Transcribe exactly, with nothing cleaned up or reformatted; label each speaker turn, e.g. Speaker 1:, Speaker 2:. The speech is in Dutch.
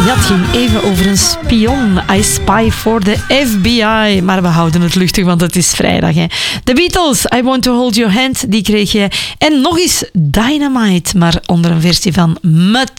Speaker 1: Ja, het ging even over een spion. I spy for the F B I. Maar we houden het luchtig, want het is vrijdag. Hè. The Beatles, I Want to Hold Your Hand, die kreeg je. En nog eens Dynamite, maar onder een versie van Mutt.